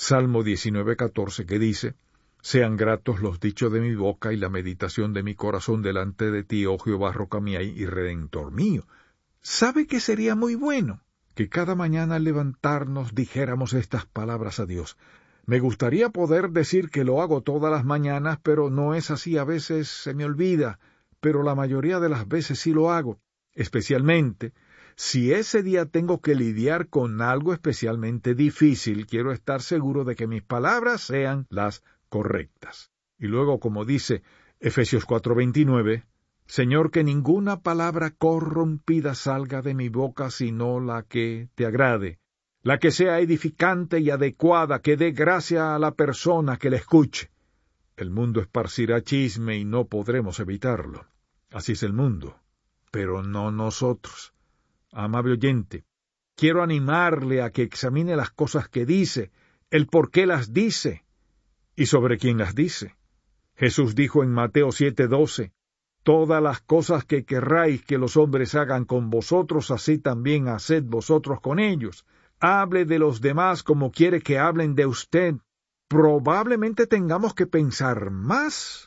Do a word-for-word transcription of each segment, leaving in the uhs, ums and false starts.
Salmo diecinueve catorce, que dice: «Sean gratos los dichos de mi boca y la meditación de mi corazón delante de ti, oh Jehová, roca mía y redentor mío». ¿Sabe que sería muy bueno que cada mañana al levantarnos dijéramos estas palabras a Dios? Me gustaría poder decir que lo hago todas las mañanas, pero no es así. A veces se me olvida, pero la mayoría de las veces sí lo hago, especialmente si ese día tengo que lidiar con algo especialmente difícil. Quiero estar seguro de que mis palabras sean las correctas. Y luego, como dice Efesios cuatro veintinueve, «Señor, que ninguna palabra corrompida salga de mi boca, sino la que te agrade, la que sea edificante y adecuada, que dé gracia a la persona que la escuche». El mundo esparcirá chisme y no podremos evitarlo. Así es el mundo, pero no nosotros. Amable oyente, quiero animarle a que examine las cosas que dice, el por qué las dice y sobre quién las dice. Jesús dijo en Mateo siete doce, «Todas las cosas que querráis que los hombres hagan con vosotros, así también haced vosotros con ellos». Hable de los demás como quiere que hablen de usted. Probablemente tengamos que pensar más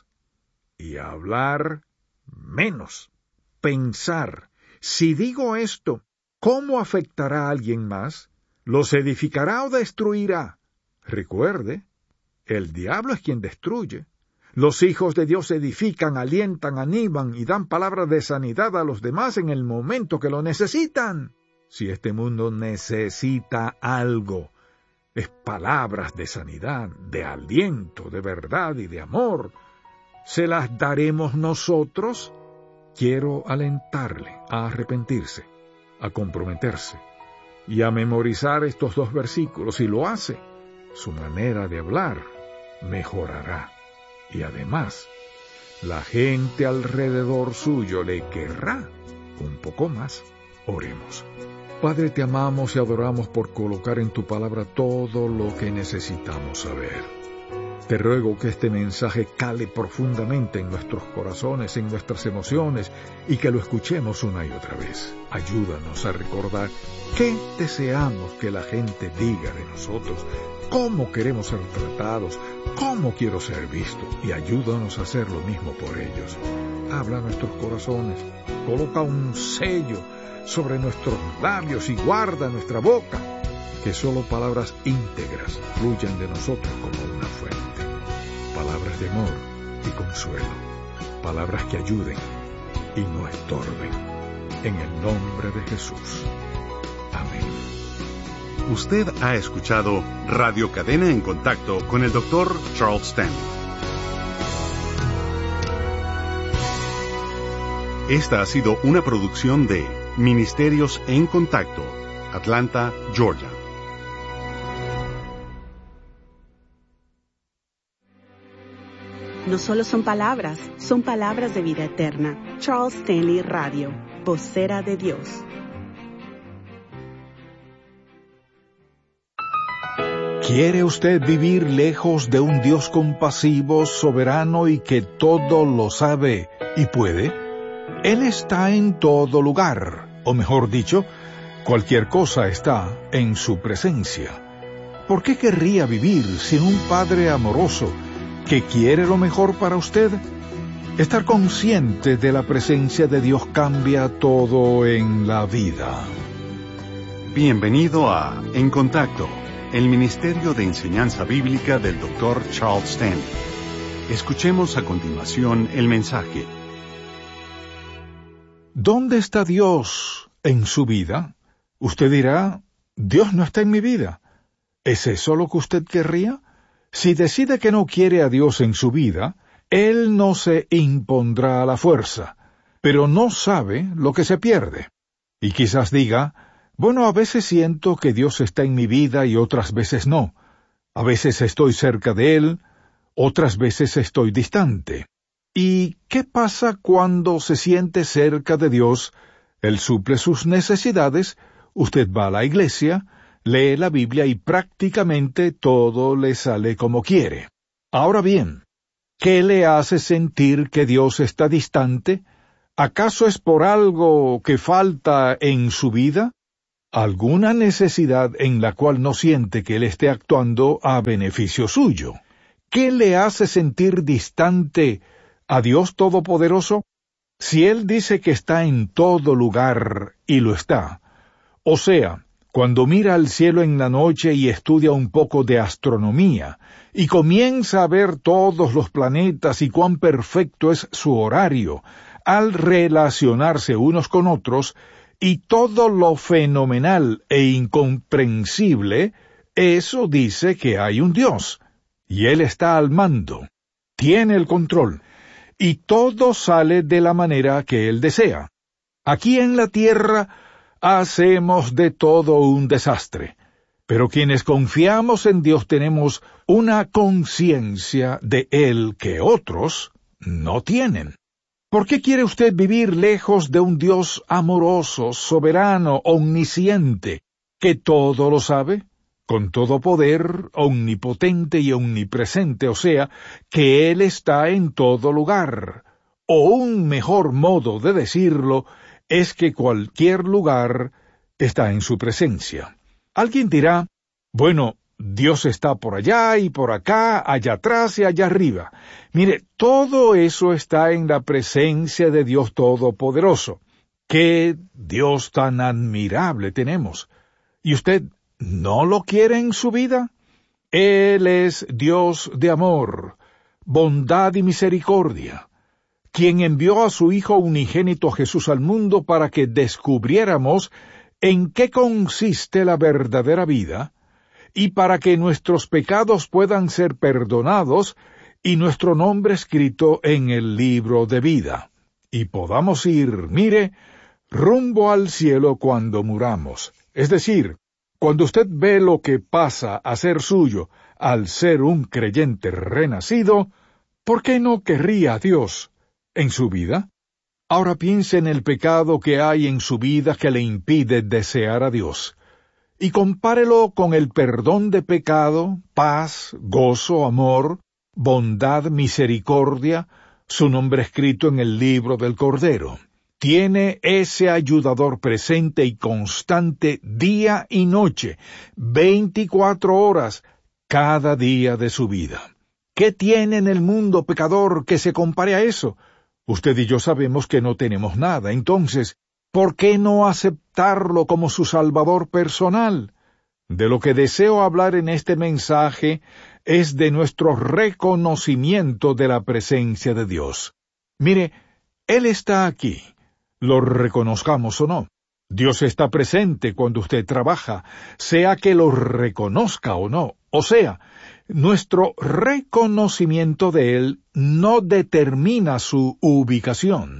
y hablar menos. Pensar: si digo esto, ¿cómo afectará a alguien más? ¿Los edificará o destruirá? Recuerde, el diablo es quien destruye. Los hijos de Dios edifican, alientan, animan y dan palabras de sanidad a los demás en el momento que lo necesitan. Si este mundo necesita algo, es palabras de sanidad, de aliento, de verdad y de amor. ¿Se las daremos nosotros? Quiero alentarle a arrepentirse, a comprometerse y a memorizar estos dos versículos. Si lo hace, su manera de hablar mejorará. Y además, la gente alrededor suyo le querrá un poco más. Oremos. Padre, te amamos y adoramos por colocar en tu palabra todo lo que necesitamos saber. Te ruego que este mensaje cale profundamente en nuestros corazones, en nuestras emociones, y que lo escuchemos una y otra vez. Ayúdanos a recordar qué deseamos que la gente diga de nosotros, cómo queremos ser tratados, cómo quiero ser visto, y ayúdanos a hacer lo mismo por ellos. Habla a nuestros corazones, coloca un sello sobre nuestros labios y guarda nuestra boca, que solo palabras íntegras fluyan de nosotros como una fuente. Palabras de amor y consuelo, palabras que ayuden y no estorben. En el nombre de Jesús. Amén. Usted ha escuchado Radio Cadena en Contacto con el doctor Charles Stanley. Esta ha sido una producción de Ministerios en Contacto, Atlanta, Georgia. No solo son palabras, son palabras de vida eterna. Charles Stanley Radio, vocera de Dios. ¿Quiere usted vivir lejos de un Dios compasivo, soberano y que todo lo sabe y puede? Él está en todo lugar, o mejor dicho, cualquier cosa está en su presencia. ¿Por qué querría vivir sin un Padre amoroso que quiere lo mejor para usted? Estar consciente de la presencia de Dios cambia todo en la vida. Bienvenido a En Contacto, el Ministerio de Enseñanza Bíblica del doctor Charles Stanley. Escuchemos a continuación el mensaje. ¿Dónde está Dios en su vida? Usted dirá, Dios no está en mi vida. ¿Es eso lo que usted querría? Si decide que no quiere a Dios en su vida, Él no se impondrá a la fuerza, pero no sabe lo que se pierde. Y quizás diga, bueno, a veces siento que Dios está en mi vida y otras veces no. A veces estoy cerca de Él, otras veces estoy distante. ¿Y qué pasa cuando se siente cerca de Dios? Él suple sus necesidades, usted va a la iglesia, lee la Biblia y prácticamente todo le sale como quiere. Ahora bien, ¿qué le hace sentir que Dios está distante? ¿Acaso es por algo que falta en su vida? alguna necesidad en la cual no siente que Él esté actuando a beneficio suyo. ¿Qué le hace sentir distante a Dios Todopoderoso? Si Él dice que está en todo lugar, y lo está, o sea, cuando mira al cielo en la noche y estudia un poco de astronomía, y comienza a ver todos los planetas y cuán perfecto es su horario, al relacionarse unos con otros, y todo lo fenomenal e incomprensible, eso dice que hay un Dios, y Él está al mando, tiene el control, y todo sale de la manera que Él desea. Aquí en la tierra hacemos de todo un desastre, pero quienes confiamos en Dios tenemos una conciencia de Él que otros no tienen. ¿Por qué quiere usted vivir lejos de un Dios amoroso, soberano, omnisciente, que todo lo sabe? Con todo poder, omnipotente y omnipresente, o sea, que Él está en todo lugar. O un mejor modo de decirlo es que cualquier lugar está en su presencia. Alguien dirá, bueno, Dios está por allá y por acá, allá atrás y allá arriba. Mire, todo eso está en la presencia de Dios Todopoderoso. ¡Qué Dios tan admirable tenemos! ¿Y usted no lo quiere en su vida? Él es Dios de amor, bondad y misericordia, quien envió a su Hijo unigénito Jesús al mundo para que descubriéramos en qué consiste la verdadera vida, y para que nuestros pecados puedan ser perdonados y nuestro nombre escrito en el libro de vida, y podamos ir, mire, rumbo al cielo cuando muramos. Es decir, cuando usted ve lo que pasa a ser suyo al ser un creyente renacido, ¿por qué no querría a Dios en su vida? Ahora piense en el pecado que hay en su vida que le impide desear a Dios, y compárelo con el perdón de pecado, paz, gozo, amor, bondad, misericordia, su nombre escrito en el libro del Cordero. Tiene ese ayudador presente y constante día y noche, veinticuatro horas, cada día de su vida. ¿Qué tiene en el mundo pecador que se compare a eso? Usted y yo sabemos que no tenemos nada, entonces, ¿por qué no aceptarlo como su Salvador personal? De lo que deseo hablar en este mensaje es de nuestro reconocimiento de la presencia de Dios. Mire, Él está aquí, lo reconozcamos o no. Dios está presente cuando usted trabaja, sea que lo reconozca o no. O sea, nuestro reconocimiento de Él no determina su ubicación.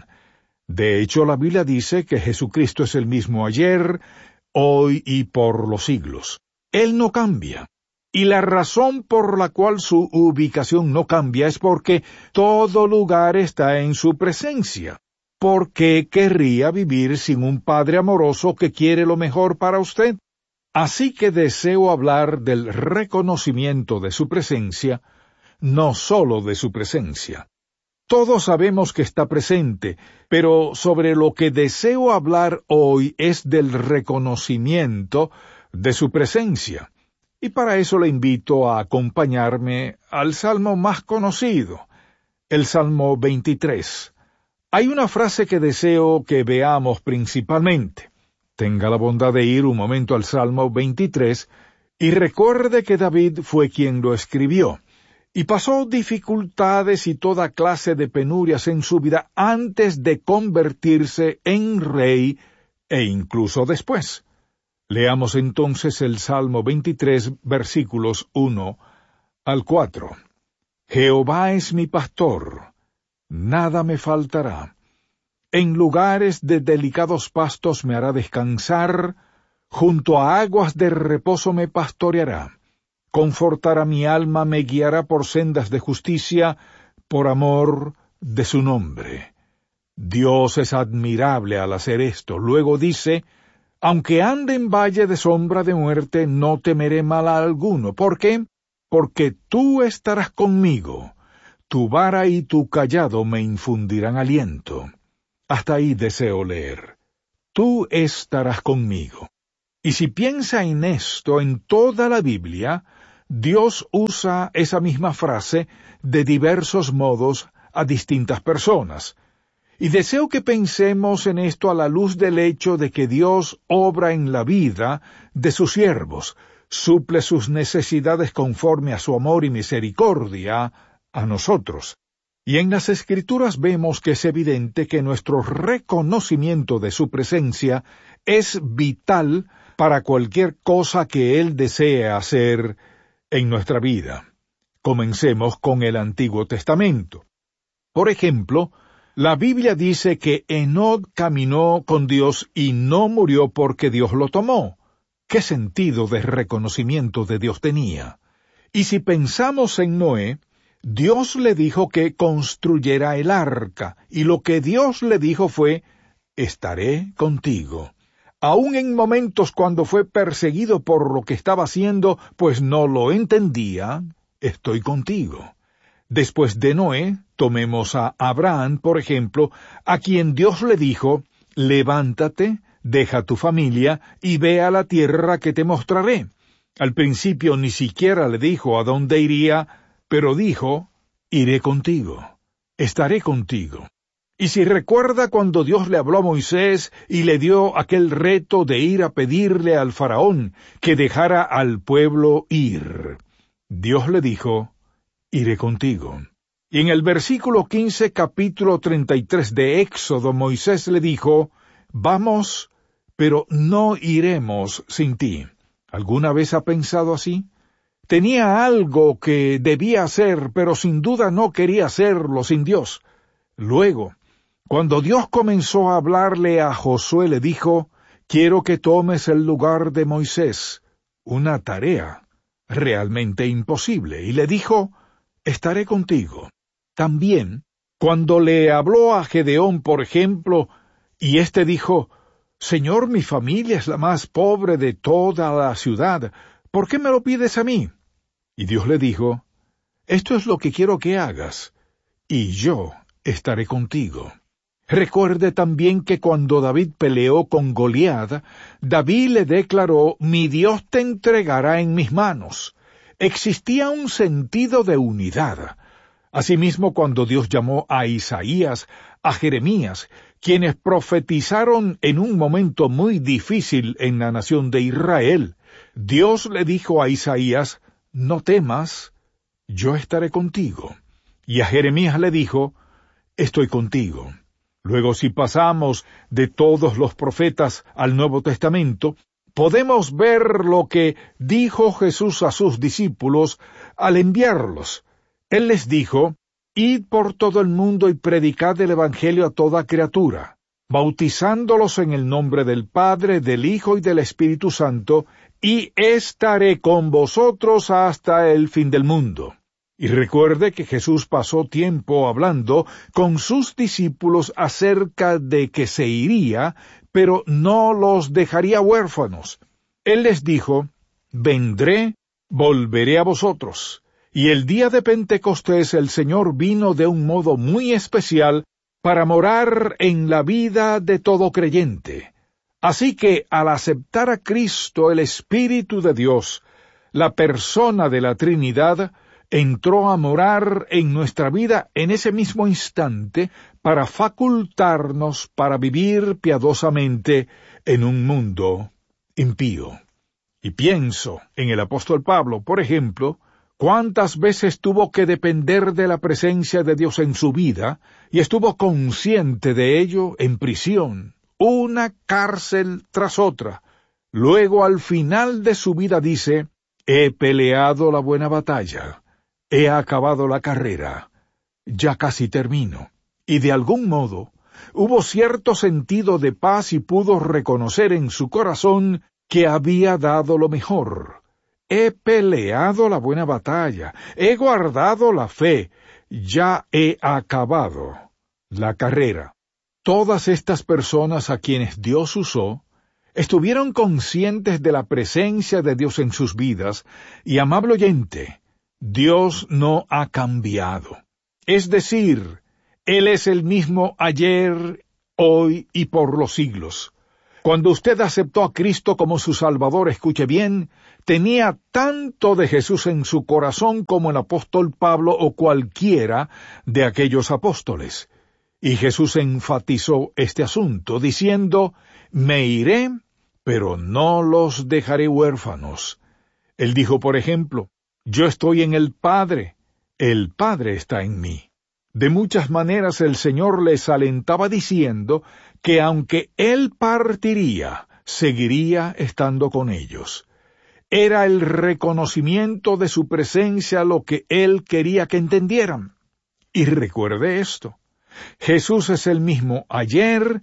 De hecho, la Biblia dice que Jesucristo es el mismo ayer, hoy y por los siglos. Él no cambia. Y la razón por la cual su ubicación no cambia es porque todo lugar está en su presencia. ¿Por qué querría vivir sin un Padre amoroso que quiere lo mejor para usted? Así que deseo hablar del reconocimiento de su presencia, no solo de su presencia. Todos sabemos que está presente, pero sobre lo que deseo hablar hoy es del reconocimiento de su presencia. Y para eso le invito a acompañarme al salmo más conocido, el Salmo veintitrés. Hay una frase que deseo que veamos principalmente. Tenga la bondad de ir un momento al Salmo veintitrés y recuerde que David fue quien lo escribió, y pasó dificultades y toda clase de penurias en su vida antes de convertirse en rey e incluso después. Leamos entonces el Salmo veintitrés, versículos uno al cuatro. Jehová es mi pastor, nada me faltará. En lugares de delicados pastos me hará descansar, junto a aguas de reposo me pastoreará. Confortará mi alma, me guiará por sendas de justicia, por amor de su nombre. Dios es admirable al hacer esto. Luego dice, aunque ande en valle de sombra de muerte, no temeré mal alguno. ¿Por qué? Porque tú estarás conmigo. Tu vara y tu cayado me infundirán aliento. Hasta ahí deseo leer. Tú estarás conmigo. Y si piensa en esto, en toda la Biblia, Dios usa esa misma frase de diversos modos a distintas personas. Y deseo que pensemos en esto a la luz del hecho de que Dios obra en la vida de sus siervos, suple sus necesidades conforme a su amor y misericordia a nosotros. Y en las Escrituras vemos que es evidente que nuestro reconocimiento de su presencia es vital para cualquier cosa que Él desee hacer en nuestra vida. Comencemos con el Antiguo Testamento. Por ejemplo, la Biblia dice que Enoc caminó con Dios y no murió porque Dios lo tomó. ¿Qué sentido de reconocimiento de Dios tenía? Y si pensamos en Noé, Dios le dijo que construyera el arca, y lo que Dios le dijo fue, estaré contigo. Aun en momentos cuando fue perseguido por lo que estaba haciendo, pues no lo entendía, estoy contigo. Después de Noé, tomemos a Abraham, por ejemplo, a quien Dios le dijo, levántate, deja tu familia y ve a la tierra que te mostraré. Al principio ni siquiera le dijo a dónde iría, pero dijo, iré contigo, estaré contigo. Y si recuerda cuando Dios le habló a Moisés y le dio aquel reto de ir a pedirle al faraón que dejara al pueblo ir, Dios le dijo, iré contigo. Y en el versículo quince, capítulo treinta y tres de Éxodo, Moisés le dijo, vamos, pero no iremos sin ti. ¿Alguna vez ha pensado así? Tenía algo que debía hacer, pero sin duda no quería hacerlo sin Dios. Luego, cuando Dios comenzó a hablarle a Josué, le dijo, quiero que tomes el lugar de Moisés, una tarea realmente imposible, y le dijo, estaré contigo. También, cuando le habló a Gedeón, por ejemplo, y éste dijo, Señor, mi familia es la más pobre de toda la ciudad, ¿por qué me lo pides a mí? Y Dios le dijo, esto es lo que quiero que hagas, y yo estaré contigo. Recuerde también que cuando David peleó con Goliat, David le declaró, mi Dios te entregará en mis manos. Existía un sentido de unidad. Asimismo, cuando Dios llamó a Isaías, a Jeremías, quienes profetizaron en un momento muy difícil en la nación de Israel, Dios le dijo a Isaías, no temas, yo estaré contigo. Y a Jeremías le dijo, estoy contigo. Luego, si pasamos de todos los profetas al Nuevo Testamento, podemos ver lo que dijo Jesús a sus discípulos al enviarlos. Él les dijo, id por todo el mundo y predicad el Evangelio a toda criatura, bautizándolos en el nombre del Padre, del Hijo y del Espíritu Santo, y estaré con vosotros hasta el fin del mundo. Y recuerde que Jesús pasó tiempo hablando con sus discípulos acerca de que se iría, pero no los dejaría huérfanos. Él les dijo, vendré, volveré a vosotros. Y el día de Pentecostés el Señor vino de un modo muy especial para morar en la vida de todo creyente. Así que al aceptar a Cristo, el Espíritu de Dios, la persona de la Trinidad, entró a morar en nuestra vida en ese mismo instante para facultarnos para vivir piadosamente en un mundo impío. Y pienso en el apóstol Pablo, por ejemplo, cuántas veces tuvo que depender de la presencia de Dios en su vida, y estuvo consciente de ello en prisión, una cárcel tras otra. Luego, al final de su vida, dice, he peleado la buena batalla, he acabado la carrera, ya casi termino. Y de algún modo, hubo cierto sentido de paz y pudo reconocer en su corazón que había dado lo mejor. He peleado la buena batalla, he guardado la fe, ya he acabado la carrera. Todas estas personas a quienes Dios usó, estuvieron conscientes de la presencia de Dios en sus vidas, y amable oyente, Dios no ha cambiado. Es decir, Él es el mismo ayer, hoy y por los siglos. Cuando usted aceptó a Cristo como su Salvador, escuche bien, tenía tanto de Jesús en su corazón como el apóstol Pablo o cualquiera de aquellos apóstoles. Y Jesús enfatizó este asunto, diciendo, «Me iré, pero no los dejaré huérfanos». Él dijo, por ejemplo, «Yo estoy en el Padre, el Padre está en mí». De muchas maneras el Señor les alentaba diciendo que aunque Él partiría, seguiría estando con ellos. Era el reconocimiento de su presencia lo que Él quería que entendieran. Y recuerde esto, Jesús es el mismo ayer,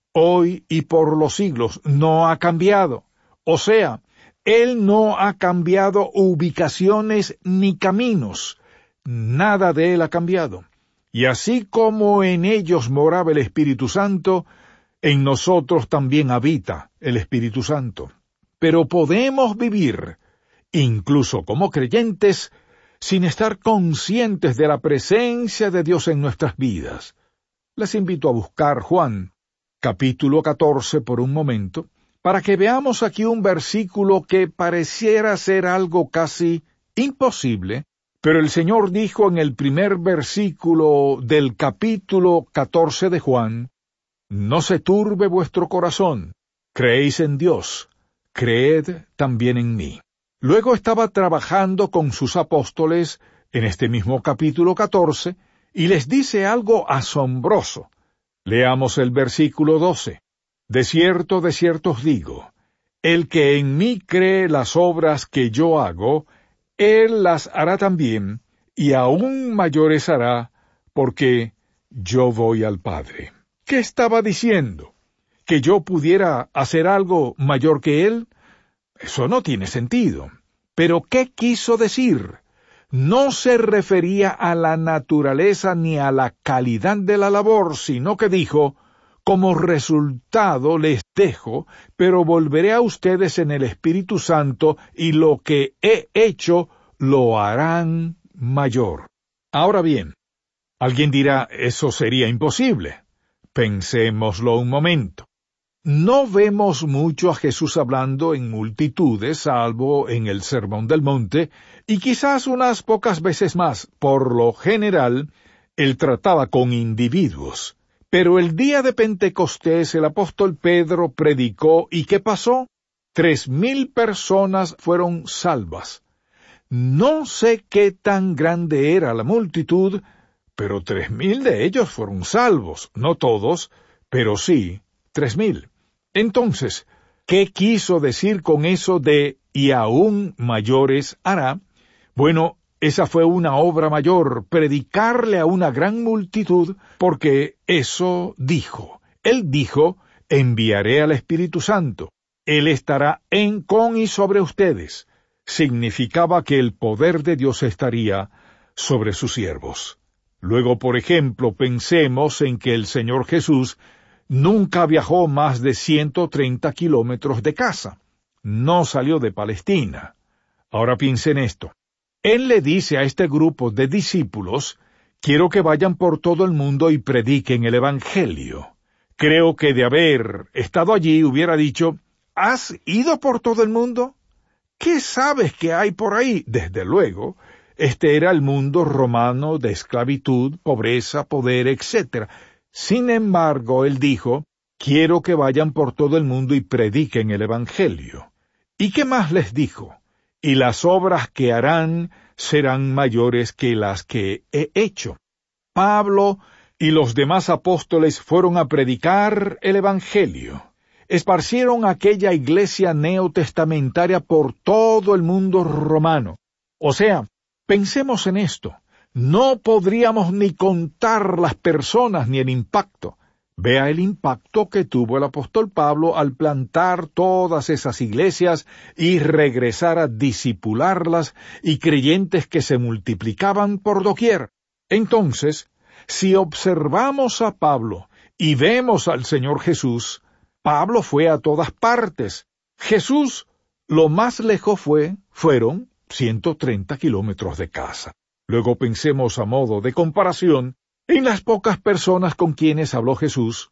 hoy y por los siglos, no ha cambiado. O sea, Él no ha cambiado ubicaciones ni caminos, nada de Él ha cambiado. Y así como en ellos moraba el Espíritu Santo, en nosotros también habita el Espíritu Santo. Pero podemos vivir, incluso como creyentes, sin estar conscientes de la presencia de Dios en nuestras vidas. Les invito a buscar Juan, capítulo catorce, por un momento, para que veamos aquí un versículo que pareciera ser algo casi imposible, pero el Señor dijo en el primer versículo del capítulo catorce de Juan, «No se turbe vuestro corazón, creéis en Dios, creed también en mí». Luego estaba trabajando con sus apóstoles en este mismo capítulo catorce, y les dice algo asombroso. Leamos el versículo doce. «De cierto, de cierto os digo, el que en mí cree las obras que yo hago, Él las hará también, y aún mayores hará, porque yo voy al Padre». ¿Qué estaba diciendo? ¿Que yo pudiera hacer algo mayor que Él? Eso no tiene sentido. ¿Pero qué quiso decir? No se refería a la naturaleza ni a la calidad de la labor, sino que dijo, «Como resultado les dejo, pero volveré a ustedes en el Espíritu Santo, y lo que he hecho lo harán mayor». Ahora bien, alguien dirá, eso sería imposible. Pensémoslo un momento. No vemos mucho a Jesús hablando en multitudes, salvo en el Sermón del Monte, y quizás unas pocas veces más. Por lo general, Él trataba con individuos. Pero el día de Pentecostés el apóstol Pedro predicó, ¿y qué pasó? Tres mil personas fueron salvas. No sé qué tan grande era la multitud, pero tres mil de ellos fueron salvos, no todos, pero sí tres mil. Entonces, ¿qué quiso decir con eso de «y aún mayores hará»? Bueno, esa fue una obra mayor, predicarle a una gran multitud, porque eso dijo. Él dijo, «Enviaré al Espíritu Santo. Él estará en, con y sobre ustedes». Significaba que el poder de Dios estaría sobre sus siervos. Luego, por ejemplo, pensemos en que el Señor Jesús nunca viajó más de ciento treinta kilómetros de casa. No salió de Palestina. Ahora piensen esto. Él le dice a este grupo de discípulos, «Quiero que vayan por todo el mundo y prediquen el Evangelio». Creo que de haber estado allí hubiera dicho, «¿Has ido por todo el mundo? ¿Qué sabes que hay por ahí?» Desde luego, este era el mundo romano de esclavitud, pobreza, poder, etcétera. Sin embargo, él dijo, «Quiero que vayan por todo el mundo y prediquen el Evangelio». ¿Y qué más les dijo? «Y las obras que harán serán mayores que las que he hecho». Pablo y los demás apóstoles fueron a predicar el Evangelio. Esparcieron aquella iglesia neotestamentaria por todo el mundo romano. O sea, pensemos en esto. No podríamos ni contar las personas ni el impacto. Vea el impacto que tuvo el apóstol Pablo al plantar todas esas iglesias y regresar a discipularlas, y creyentes que se multiplicaban por doquier. Entonces, si observamos a Pablo y vemos al Señor Jesús, Pablo fue a todas partes. Jesús, lo más lejos fue, fueron ciento treinta kilómetros de casa. Luego pensemos a modo de comparación en las pocas personas con quienes habló Jesús,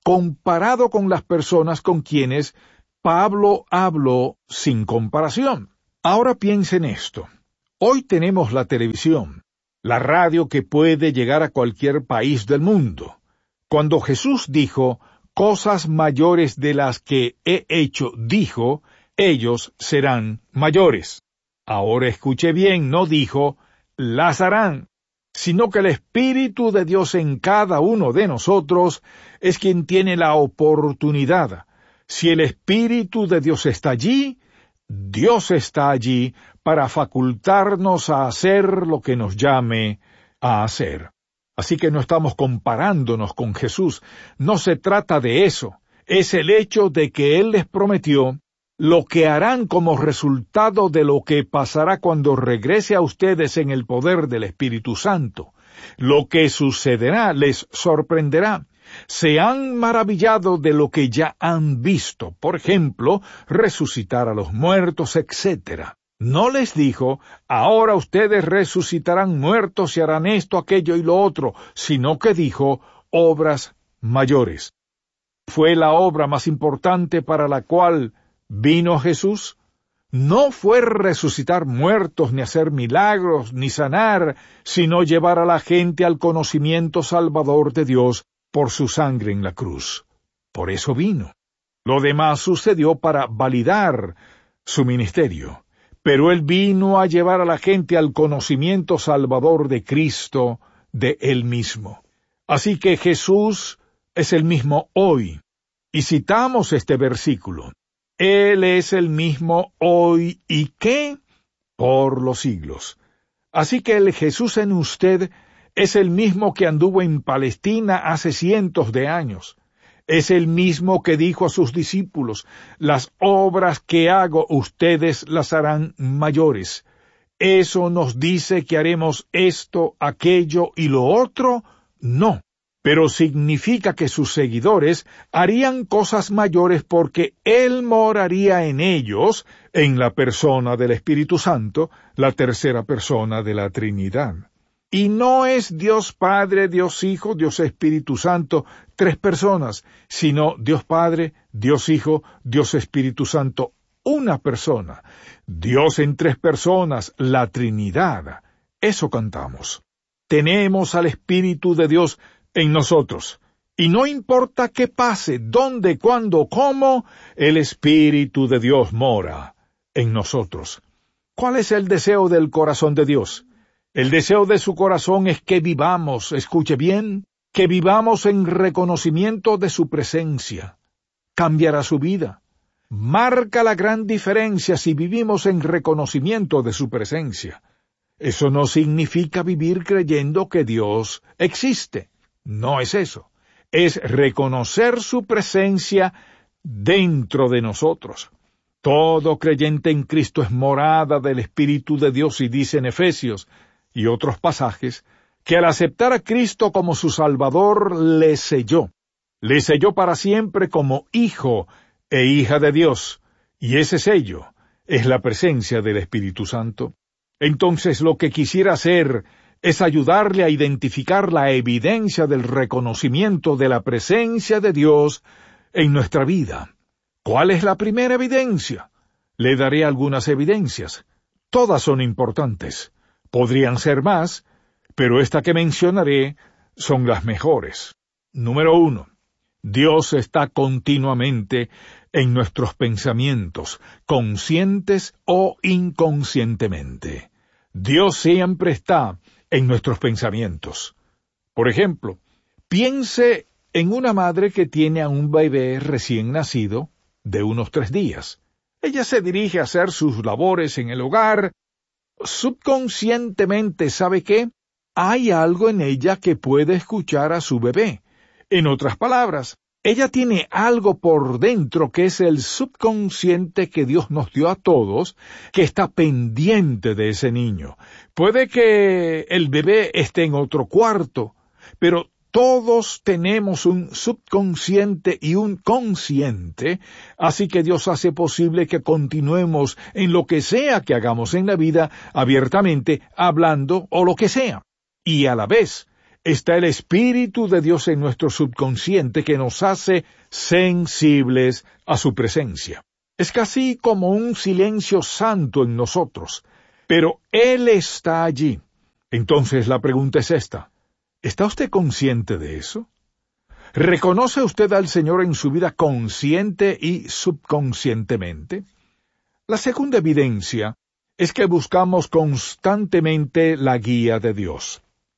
comparado con las personas con quienes Pablo habló sin comparación. Ahora piensen esto. Hoy tenemos la televisión, la radio que puede llegar a cualquier país del mundo. Cuando Jesús dijo, cosas mayores de las que he hecho, dijo, ellos serán mayores. Ahora escuche bien, no dijo, las harán, sino que el Espíritu de Dios en cada uno de nosotros es quien tiene la oportunidad. Si el Espíritu de Dios está allí, Dios está allí para facultarnos a hacer lo que nos llame a hacer. Así que no estamos comparándonos con Jesús, no se trata de eso, es el hecho de que Él les prometió lo que harán como resultado de lo que pasará cuando regrese a ustedes en el poder del Espíritu Santo. Lo que sucederá les sorprenderá. Se han maravillado de lo que ya han visto, por ejemplo, resucitar a los muertos, etcétera. No les dijo, ahora ustedes resucitarán muertos y harán esto, aquello y lo otro, sino que dijo, obras mayores. ¿Fue la obra más importante para la cual vino Jesús? No fue resucitar muertos, ni hacer milagros, ni sanar, sino llevar a la gente al conocimiento salvador de Dios por su sangre en la cruz. Por eso vino. Lo demás sucedió para validar su ministerio. Pero Él vino a llevar a la gente al conocimiento salvador de Cristo, de Él mismo. Así que Jesús es el mismo hoy. Y citamos este versículo. Él es el mismo hoy y ¿qué? Por los siglos. Así que el Jesús en usted es el mismo que anduvo en Palestina hace cientos de años. Es el mismo que dijo a sus discípulos, las obras que hago ustedes las harán mayores. ¿Eso nos dice que haremos esto, aquello y lo otro? No. Pero significa que sus seguidores harían cosas mayores porque Él moraría en ellos, en la persona del Espíritu Santo, la tercera persona de la Trinidad. Y no es Dios Padre, Dios Hijo, Dios Espíritu Santo, tres personas, sino Dios Padre, Dios Hijo, Dios Espíritu Santo, una persona. Dios en tres personas, la Trinidad. Eso cantamos. Tenemos al Espíritu de Dios en nosotros. Y no importa qué pase, dónde, cuándo, cómo, el Espíritu de Dios mora en nosotros. ¿Cuál es el deseo del corazón de Dios? El deseo de su corazón es que vivamos, escuche bien, que vivamos en reconocimiento de su presencia. Cambiará su vida. Marca la gran diferencia si vivimos en reconocimiento de su presencia. Eso no significa vivir creyendo que Dios existe. No es eso. Es reconocer su presencia dentro de nosotros. Todo creyente en Cristo es morada del Espíritu de Dios y dice en Efesios y otros pasajes que al aceptar a Cristo como su Salvador le selló. Le selló para siempre como hijo e hija de Dios. Y ese sello es la presencia del Espíritu Santo. Entonces lo que quisiera hacer es ayudarle a identificar la evidencia del reconocimiento de la presencia de Dios en nuestra vida. ¿Cuál es la primera evidencia? Le daré algunas evidencias. Todas son importantes. Podrían ser más, pero esta que mencionaré son las mejores. Número uno. Dios está continuamente en nuestros pensamientos, conscientes o inconscientemente. Dios siempre está en nuestros pensamientos. Por ejemplo, piense en una madre que tiene a un bebé recién nacido de unos tres días. Ella se dirige a hacer sus labores en el hogar. Subconscientemente sabe que hay algo en ella que puede escuchar a su bebé. En otras palabras, ella tiene algo por dentro que es el subconsciente que Dios nos dio a todos, que está pendiente de ese niño. Puede que el bebé esté en otro cuarto, pero todos tenemos un subconsciente y un consciente, así que Dios hace posible que continuemos en lo que sea que hagamos en la vida, abiertamente, hablando o lo que sea. Y a la vez, está el Espíritu de Dios en nuestro subconsciente que nos hace sensibles a su presencia. Es casi como un silencio santo en nosotros, pero Él está allí. Entonces la pregunta es esta: ¿está usted consciente de eso? ¿Reconoce usted al Señor en su vida consciente y subconscientemente? La segunda evidencia es que buscamos constantemente la guía de Dios.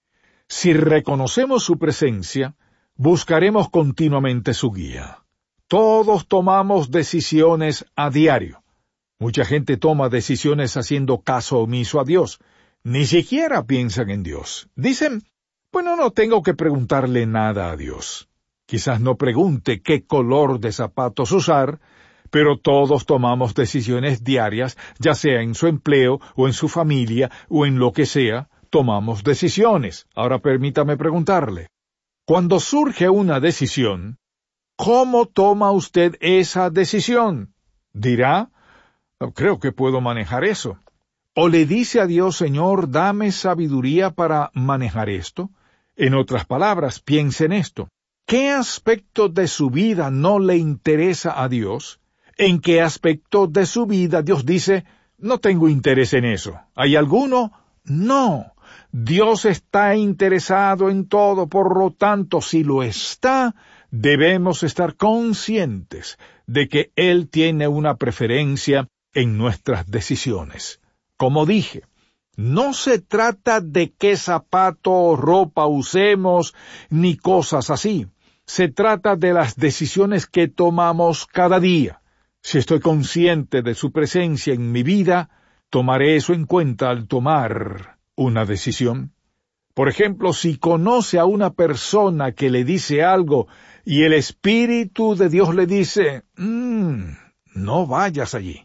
Si reconocemos su presencia, buscaremos continuamente su guía. Todos tomamos decisiones a diario. Mucha gente toma decisiones haciendo caso omiso a Dios. Ni siquiera piensan en Dios. Dicen, bueno, no tengo que preguntarle nada a Dios. Quizás no pregunte qué color de zapatos usar, pero todos tomamos decisiones diarias, ya sea en su empleo, o en su familia, o en lo que sea, tomamos decisiones. Ahora permítame preguntarle, cuando surge una decisión, ¿cómo toma usted esa decisión? Dirá, creo que puedo manejar eso. O le dice a Dios, Señor, dame sabiduría para manejar esto. En otras palabras, piense en esto. ¿Qué aspecto de su vida no le interesa a Dios? ¿En qué aspecto de su vida Dios dice, no tengo interés en eso? ¿Hay alguno? No. Dios está interesado en todo, por lo tanto, si lo está, debemos estar conscientes de que Él tiene una preferencia en nuestras decisiones. Como dije, no se trata de qué zapato o ropa usemos, ni cosas así. Se trata de las decisiones que tomamos cada día. Si estoy consciente de su presencia en mi vida, tomaré eso en cuenta al tomar una decisión. Por ejemplo, si conoce a una persona que le dice algo y el Espíritu de Dios le dice, mmm, no vayas allí.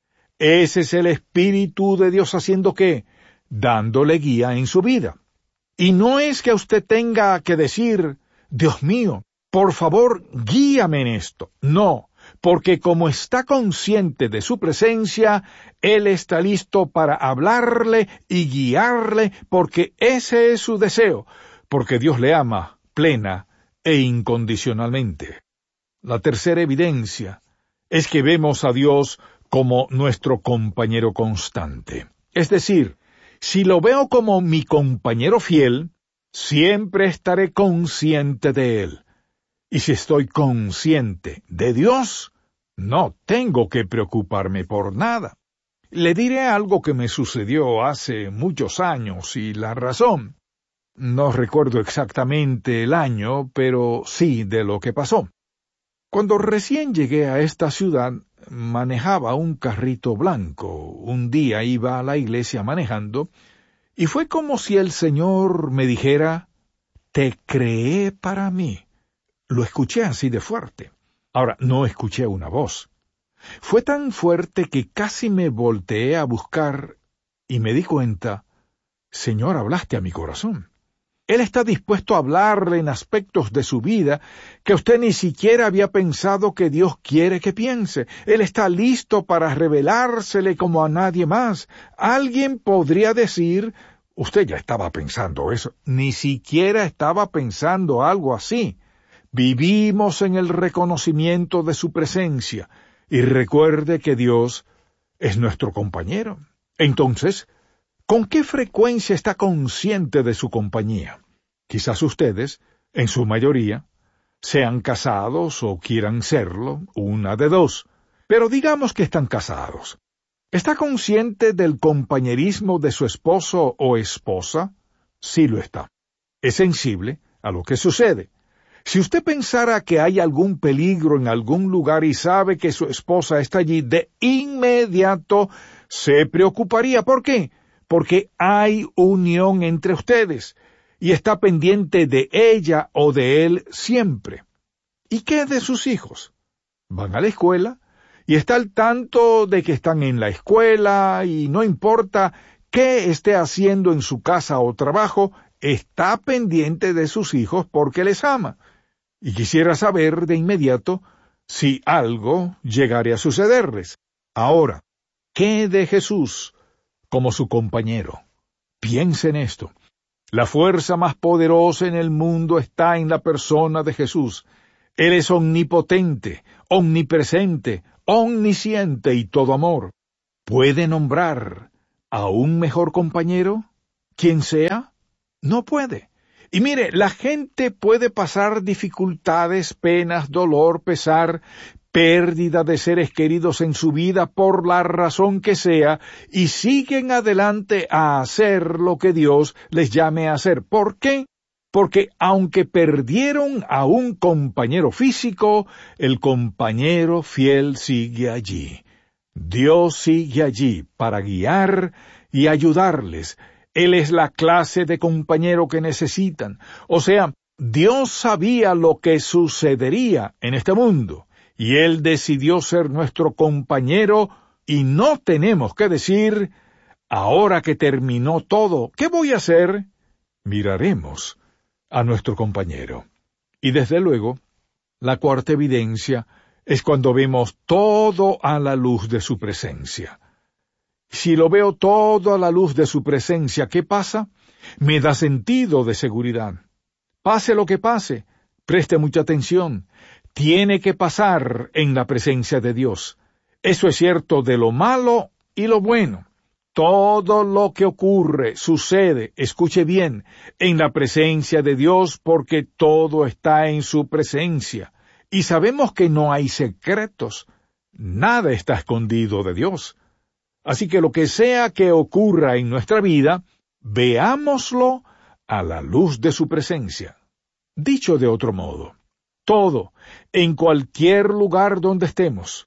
Ese es el Espíritu de Dios haciendo ¿qué? Dándole guía en su vida. Y no es que usted tenga que decir, Dios mío, por favor, guíame en esto. No, porque como está consciente de su presencia, Él está listo para hablarle y guiarle, porque ese es su deseo, porque Dios le ama plena e incondicionalmente. La tercera evidencia es que vemos a Dios como nuestro compañero constante. Es decir, si lo veo como mi compañero fiel, siempre estaré consciente de Él. Y si estoy consciente de Dios, no tengo que preocuparme por nada. Le diré algo que me sucedió hace muchos años y la razón. No recuerdo exactamente el año, pero sí de lo que pasó. Cuando recién llegué a esta ciudad, manejaba un carrito blanco. Un día iba a la iglesia manejando, y fue como si el Señor me dijera, «Te creé para mí». Lo escuché así de fuerte. Ahora, no escuché una voz. Fue tan fuerte que casi me volteé a buscar y me di cuenta, Señor, hablaste a mi corazón. Él está dispuesto a hablarle en aspectos de su vida que usted ni siquiera había pensado que Dios quiere que piense. Él está listo para revelársele como a nadie más. Alguien podría decir, usted ya estaba pensando eso. Ni siquiera estaba pensando algo así. Vivimos en el reconocimiento de su presencia, y recuerde que Dios es nuestro compañero. Entonces, ¿con qué frecuencia está consciente de su compañía? Quizás ustedes, en su mayoría, sean casados o quieran serlo, una de dos, pero digamos que están casados. ¿Está consciente del compañerismo de su esposo o esposa? Sí lo está. Es sensible a lo que sucede. Si usted pensara que hay algún peligro en algún lugar y sabe que su esposa está allí, de inmediato se preocuparía. ¿Por qué? Porque hay unión entre ustedes y está pendiente de ella o de él siempre. ¿Y qué de sus hijos? Van a la escuela y está al tanto de que están en la escuela y no importa qué esté haciendo en su casa o trabajo, está pendiente de sus hijos porque les ama. Y quisiera saber de inmediato si algo llegare a sucederles. Ahora, ¿qué de Jesús como su compañero? Piense en esto. La fuerza más poderosa en el mundo está en la persona de Jesús. Él es omnipotente, omnipresente, omnisciente y todo amor. ¿Puede nombrar a un mejor compañero? ¿Quién sea? No puede. Y mire, la gente puede pasar dificultades, penas, dolor, pesar, pérdida de seres queridos en su vida por la razón que sea, y siguen adelante a hacer lo que Dios les llame a hacer. ¿Por qué? Porque aunque perdieron a un compañero físico, el compañero fiel sigue allí. Dios sigue allí para guiar y ayudarles. Él es la clase de compañero que necesitan. O sea, Dios sabía lo que sucedería en este mundo, y Él decidió ser nuestro compañero, y no tenemos que decir, ahora que terminó todo, ¿qué voy a hacer? Miraremos a nuestro compañero. Y desde luego, la cuarta evidencia es cuando vemos todo a la luz de su presencia. Si lo veo todo a la luz de su presencia, ¿qué pasa? Me da sentido de seguridad. Pase lo que pase, preste mucha atención. Tiene que pasar en la presencia de Dios. Eso es cierto de lo malo y lo bueno. Todo lo que ocurre, sucede, escuche bien, en la presencia de Dios, porque todo está en su presencia. Y sabemos que no hay secretos. Nada está escondido de Dios. Así que lo que sea que ocurra en nuestra vida, veámoslo a la luz de su presencia. Dicho de otro modo, todo, en cualquier lugar donde estemos,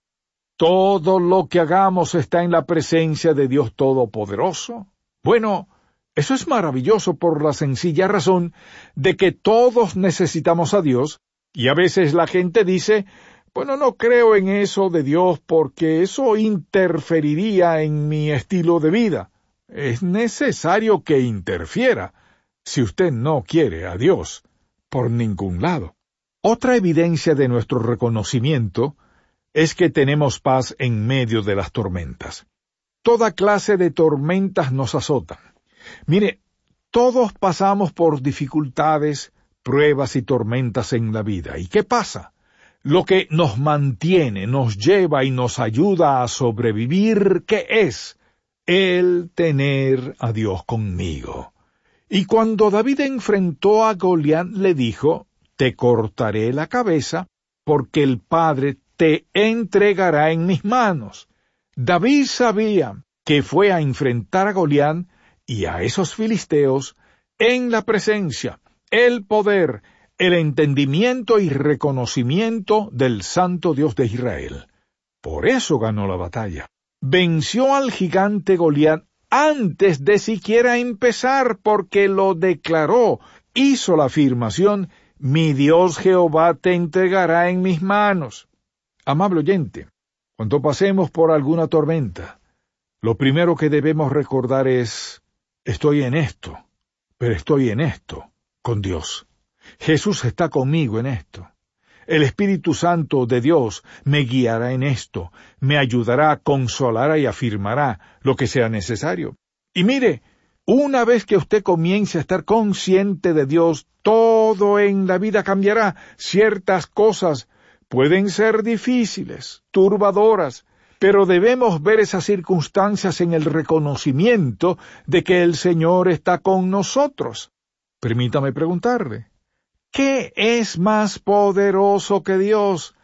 todo lo que hagamos está en la presencia de Dios Todopoderoso. Bueno, eso es maravilloso por la sencilla razón de que todos necesitamos a Dios, y a veces la gente dice, bueno, no creo en eso de Dios porque eso interferiría en mi estilo de vida. Es necesario que interfiera si usted no quiere a Dios por ningún lado. Otra evidencia de nuestro reconocimiento es que tenemos paz en medio de las tormentas. Toda clase de tormentas nos azotan. Mire, todos pasamos por dificultades, pruebas y tormentas en la vida. ¿Y qué pasa? Lo que nos mantiene, nos lleva y nos ayuda a sobrevivir, ¿qué es? El tener a Dios conmigo. Y cuando David enfrentó a Goliat, le dijo, te cortaré la cabeza, porque el Padre te entregará en mis manos. David sabía que fue a enfrentar a Goliat y a esos filisteos en la presencia, el poder, el entendimiento y reconocimiento del Santo Dios de Israel. Por eso ganó la batalla. Venció al gigante Goliat antes de siquiera empezar, porque lo declaró, hizo la afirmación, mi Dios Jehová te entregará en mis manos. Amable oyente, cuando pasemos por alguna tormenta, lo primero que debemos recordar es, estoy en esto, pero estoy en esto con Dios. Jesús está conmigo en esto. El Espíritu Santo de Dios me guiará en esto, me ayudará, consolará y afirmará lo que sea necesario. Y mire, una vez que usted comience a estar consciente de Dios, todo en la vida cambiará. Ciertas cosas pueden ser difíciles, turbadoras, pero debemos ver esas circunstancias en el reconocimiento de que el Señor está con nosotros. Permítame preguntarle, ¿qué es más poderoso que Dios?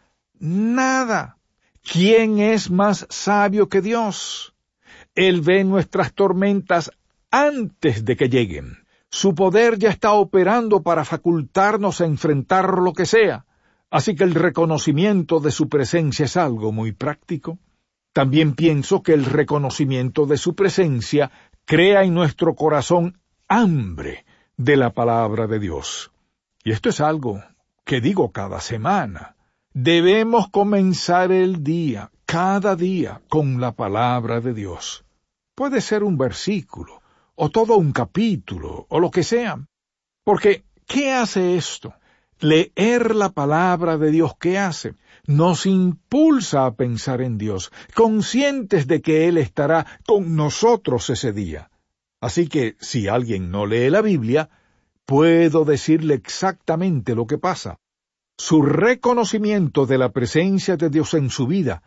Nada. ¿Quién es más sabio que Dios? Él ve nuestras tormentas antes de que lleguen. Su poder ya está operando para facultarnos a enfrentar lo que sea. Así que el reconocimiento de su presencia es algo muy práctico. También pienso que el reconocimiento de su presencia crea en nuestro corazón hambre de la palabra de Dios. Y esto es algo que digo cada semana. Debemos comenzar el día, cada día, con la palabra de Dios. Puede ser un versículo, o todo un capítulo, o lo que sea. Porque, ¿qué hace esto? Leer la palabra de Dios, ¿qué hace? Nos impulsa a pensar en Dios, conscientes de que Él estará con nosotros ese día. Así que, si alguien no lee la Biblia, puedo decirle exactamente lo que pasa. Su reconocimiento de la presencia de Dios en su vida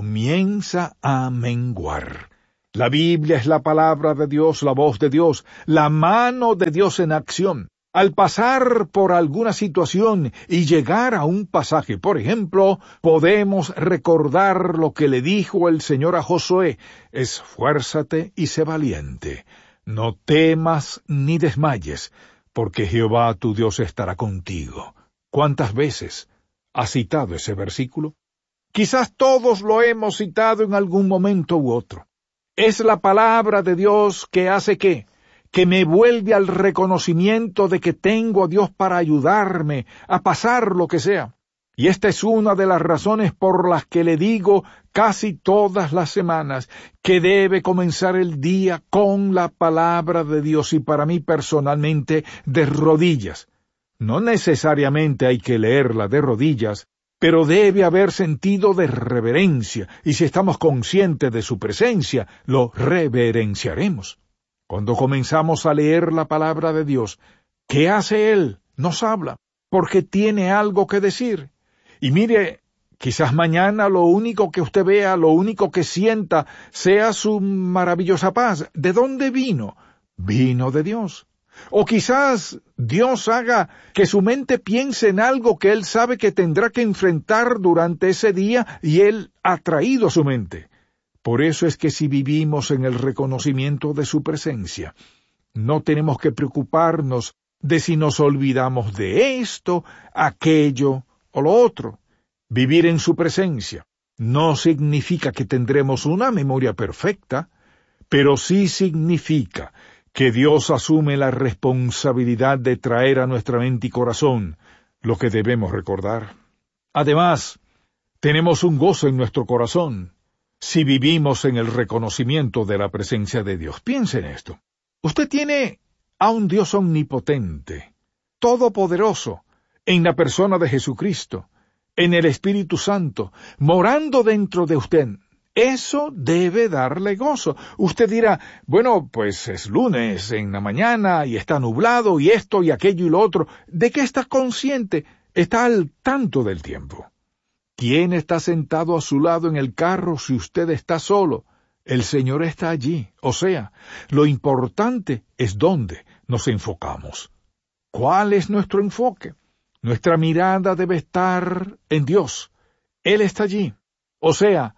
comienza a menguar. La Biblia es la palabra de Dios, la voz de Dios, la mano de Dios en acción. Al pasar por alguna situación y llegar a un pasaje, por ejemplo, podemos recordar lo que le dijo el Señor a Josué: esfuérzate y sé valiente, no temas ni desmayes, porque Jehová tu Dios estará contigo. ¿Cuántas veces has citado ese versículo? Quizás todos lo hemos citado en algún momento u otro. Es la palabra de Dios que hace que que me vuelve al reconocimiento de que tengo a Dios para ayudarme a pasar lo que sea. Y esta es una de las razones por las que le digo casi todas las semanas que debe comenzar el día con la palabra de Dios, y para mí personalmente de rodillas. No necesariamente hay que leerla de rodillas, pero debe haber sentido de reverencia, y si estamos conscientes de su presencia, lo reverenciaremos. Cuando comenzamos a leer la palabra de Dios, ¿qué hace Él? Nos habla, porque tiene algo que decir. Y mire, quizás mañana lo único que usted vea, lo único que sienta, sea su maravillosa paz. ¿De dónde vino? Vino de Dios. O quizás Dios haga que su mente piense en algo que Él sabe que tendrá que enfrentar durante ese día, y Él ha traído a su mente. Por eso es que si vivimos en el reconocimiento de su presencia, no tenemos que preocuparnos de si nos olvidamos de esto, aquello o lo otro. Vivir en su presencia no significa que tendremos una memoria perfecta, pero sí significa que Dios asume la responsabilidad de traer a nuestra mente y corazón lo que debemos recordar. Además, tenemos un gozo en nuestro corazón si vivimos en el reconocimiento de la presencia de Dios. Piense en esto. Usted tiene a un Dios omnipotente, todopoderoso, en la persona de Jesucristo, en el Espíritu Santo, morando dentro de usted. Eso debe darle gozo. Usted dirá, bueno, pues es lunes en la mañana y está nublado y esto y aquello y lo otro. ¿De qué está consciente? Está al tanto del tiempo. ¿Quién está sentado a su lado en el carro si usted está solo? El Señor está allí. O sea, lo importante es dónde nos enfocamos. ¿Cuál es nuestro enfoque? Nuestra mirada debe estar en Dios. Él está allí. O sea,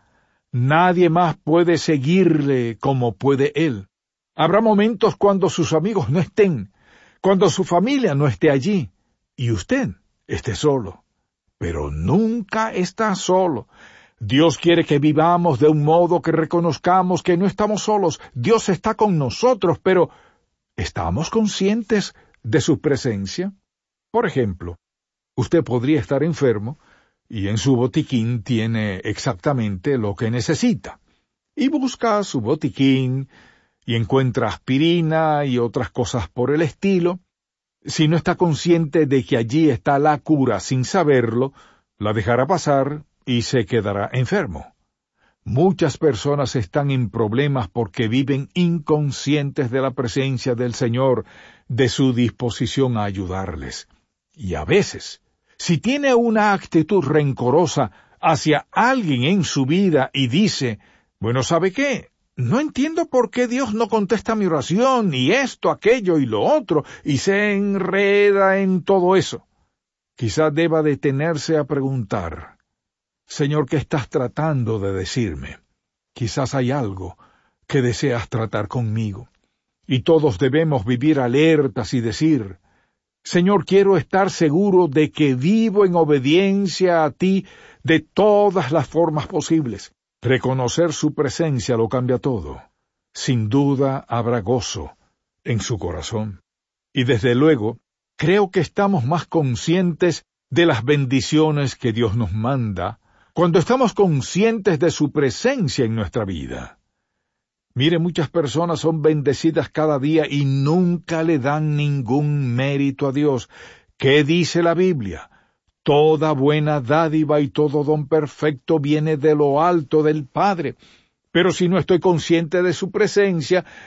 nadie más puede seguirle como puede Él. Habrá momentos cuando sus amigos no estén, cuando su familia no esté allí, y usted esté solo. Pero nunca está solo. Dios quiere que vivamos de un modo que reconozcamos que no estamos solos. Dios está con nosotros, pero ¿estamos conscientes de su presencia? Por ejemplo, usted podría estar enfermo y en su botiquín tiene exactamente lo que necesita. Y busca su botiquín y encuentra aspirina y otras cosas por el estilo. Si no está consciente de que allí está la cura sin saberlo, la dejará pasar y se quedará enfermo. Muchas personas están en problemas porque viven inconscientes de la presencia del Señor, de su disposición a ayudarles. Y a veces, si tiene una actitud rencorosa hacia alguien en su vida y dice, bueno, ¿sabe qué? No entiendo por qué Dios no contesta mi oración, y esto, aquello y lo otro, y se enreda en todo eso. Quizá deba detenerse a preguntar, Señor, ¿qué estás tratando de decirme? Quizás hay algo que deseas tratar conmigo. Y todos debemos vivir alertas y decir, Señor, quiero estar seguro de que vivo en obediencia a ti de todas las formas posibles. Reconocer su presencia lo cambia todo. Sin duda habrá gozo en su corazón. Y desde luego, creo que estamos más conscientes de las bendiciones que Dios nos manda cuando estamos conscientes de su presencia en nuestra vida. Mire, muchas personas son bendecidas cada día y nunca le dan ningún mérito a Dios. ¿Qué dice la Biblia? Toda buena dádiva y todo don perfecto viene de lo alto del Padre. Pero si no estoy consciente de su presencia,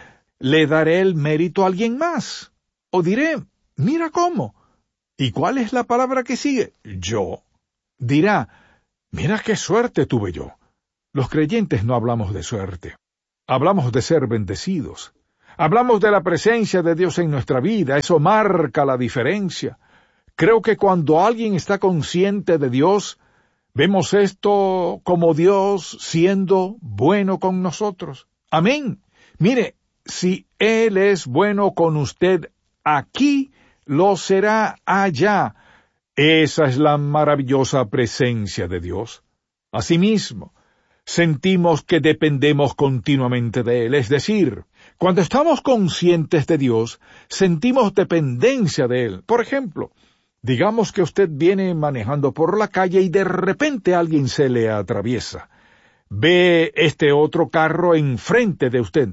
le daré el mérito a alguien más. O diré, mira cómo. ¿Y cuál es la palabra que sigue? Yo. Dirá, mira qué suerte tuve yo. Los creyentes no hablamos de suerte. Hablamos de ser bendecidos. Hablamos de la presencia de Dios en nuestra vida. Eso marca la diferencia. Creo que cuando alguien está consciente de Dios, vemos esto como Dios siendo bueno con nosotros. Amén. Mire, si Él es bueno con usted aquí, lo será allá. Esa es la maravillosa presencia de Dios. Asimismo, sentimos que dependemos continuamente de Él, es decir, cuando estamos conscientes de Dios, sentimos dependencia de Él. Por ejemplo, digamos que usted viene manejando por la calle y de repente alguien se le atraviesa. Ve este otro carro enfrente de usted.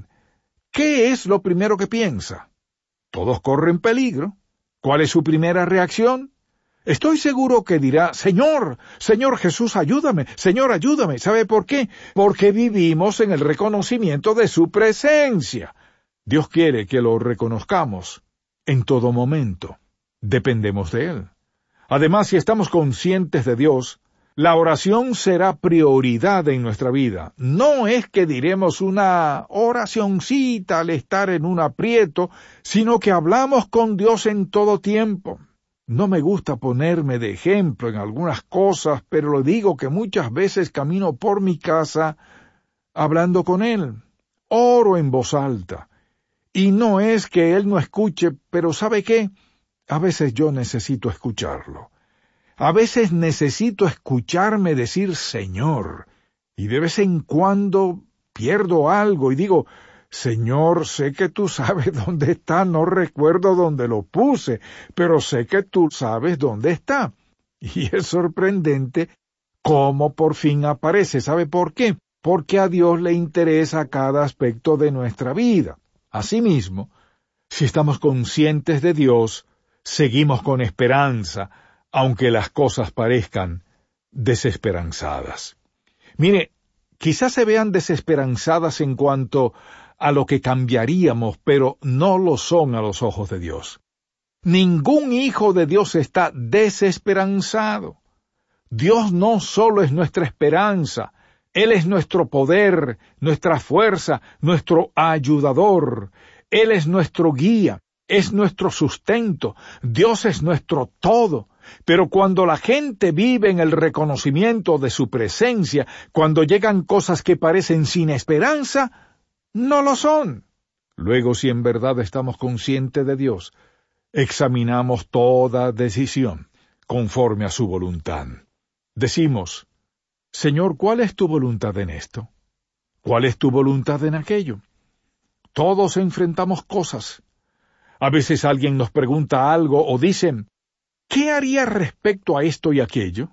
¿Qué es lo primero que piensa? Todos corren peligro. ¿Cuál es su primera reacción? Estoy seguro que dirá, Señor, Señor Jesús, ayúdame, Señor, ayúdame. ¿Sabe por qué? Porque vivimos en el reconocimiento de su presencia. Dios quiere que lo reconozcamos en todo momento. Dependemos de Él. Además, si estamos conscientes de Dios, la oración será prioridad en nuestra vida. No es que diremos una oracioncita al estar en un aprieto, sino que hablamos con Dios en todo tiempo. No me gusta ponerme de ejemplo en algunas cosas, pero le digo que muchas veces camino por mi casa hablando con Él. Oro en voz alta. Y no es que Él no escuche, pero ¿sabe qué? A veces yo necesito escucharlo. A veces necesito escucharme decir Señor, y de vez en cuando pierdo algo y digo, Señor, sé que tú sabes dónde está, no recuerdo dónde lo puse, pero sé que tú sabes dónde está. Y es sorprendente cómo por fin aparece. ¿Sabe por qué? Porque a Dios le interesa cada aspecto de nuestra vida. Asimismo, si estamos conscientes de Dios, seguimos con esperanza, aunque las cosas parezcan desesperanzadas. Mire, quizás se vean desesperanzadas en cuanto a lo que cambiaríamos, pero no lo son a los ojos de Dios. Ningún hijo de Dios está desesperanzado. Dios no solo es nuestra esperanza, Él es nuestro poder, nuestra fuerza, nuestro ayudador. Él es nuestro guía, es nuestro sustento. Dios es nuestro todo. Pero cuando la gente vive en el reconocimiento de su presencia, cuando llegan cosas que parecen sin esperanza, no lo son. Luego, si en verdad estamos conscientes de Dios, examinamos toda decisión conforme a su voluntad. Decimos, Señor, ¿cuál es tu voluntad en esto? ¿Cuál es tu voluntad en aquello? Todos enfrentamos cosas. A veces alguien nos pregunta algo o dicen, ¿qué haría respecto a esto y aquello?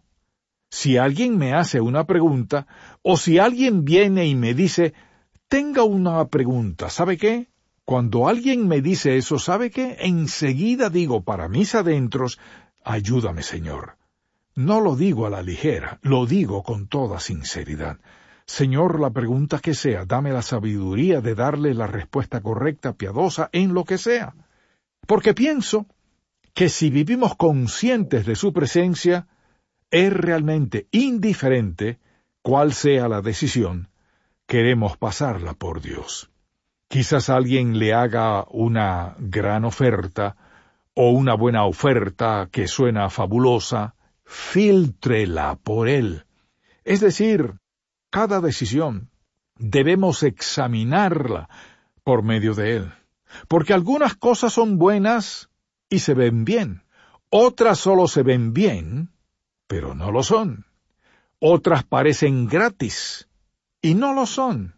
Si alguien me hace una pregunta, o si alguien viene y me dice, tenga una pregunta, ¿sabe qué? Cuando alguien me dice eso, ¿sabe qué? Enseguida digo para mis adentros, ayúdame, Señor. No lo digo a la ligera, lo digo con toda sinceridad. Señor, la pregunta que sea, dame la sabiduría de darle la respuesta correcta, piadosa, en lo que sea. Porque pienso que si vivimos conscientes de su presencia, es realmente indiferente cuál sea la decisión, queremos pasarla por Dios. Quizás alguien le haga una gran oferta, o una buena oferta que suena fabulosa, fíltrela por Él. Es decir, cada decisión debemos examinarla por medio de Él. Porque algunas cosas son buenas y se ven bien. Otras solo se ven bien, pero no lo son. Otras parecen gratis y no lo son.